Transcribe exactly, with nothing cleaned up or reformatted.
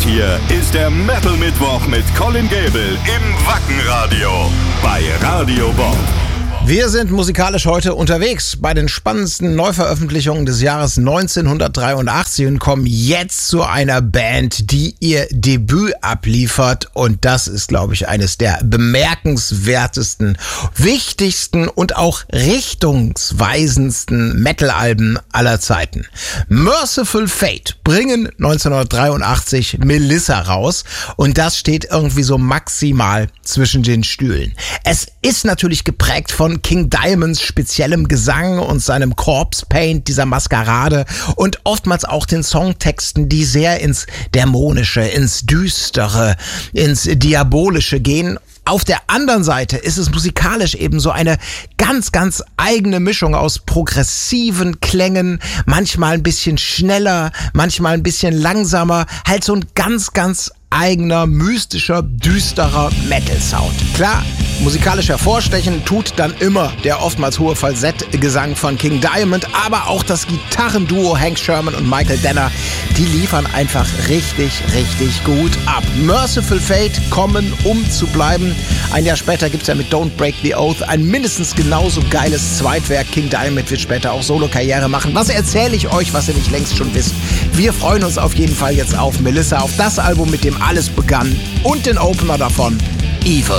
hier ist der Metal Mittwoch mit Colin Gable im Wackenradio bei Radio Bob. Wir sind musikalisch heute unterwegs bei den spannendsten Neuveröffentlichungen des Jahres neunzehnhundertdreiundachtzig und kommen jetzt zu einer Band, die ihr Debüt abliefert. Und das ist, glaube ich, eines der bemerkenswertesten, wichtigsten und auch richtungsweisendsten Metal-Alben aller Zeiten. Merciful Fate bringen neunzehnhundertdreiundachtzig Melissa raus und das steht irgendwie so maximal zwischen den Stühlen. Es ist natürlich geprägt von King Diamonds speziellem Gesang und seinem Corpse Paint, dieser Maskerade und oftmals auch den Songtexten, die sehr ins Dämonische, ins Düstere, ins Diabolische gehen. Auf der anderen Seite ist es musikalisch eben so eine ganz, ganz eigene Mischung aus progressiven Klängen, manchmal ein bisschen schneller, manchmal ein bisschen langsamer, halt so ein ganz, ganz eigener, mystischer, düsterer Metal-Sound. Klar, musikalisch hervorstechen tut dann immer der oftmals hohe Falsettgesang von King Diamond, aber auch das Gitarrenduo Hank Sherman und Michael Danner, die liefern einfach richtig, richtig gut ab. Merciful Fate kommen, um zu bleiben. Ein Jahr später gibt's ja mit Don't Break the Oath ein mindestens genauso geiles Zweitwerk. King Diamond wird später auch Solo-Karriere machen. Was erzähle ich euch, was ihr nicht längst schon wisst? Wir freuen uns auf jeden Fall jetzt auf Melissa, auf das Album, mit dem alles begann und den Opener davon, Evil.